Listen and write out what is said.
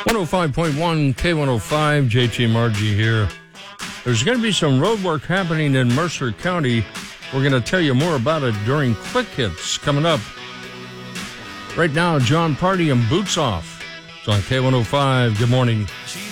105.1 K105, JT Margie here. There's going to be some road work happening in Mercer County. We're going to tell you more about it during Quick Hits coming up. Right now, John Party and Boots Off. It's on K105. Good morning.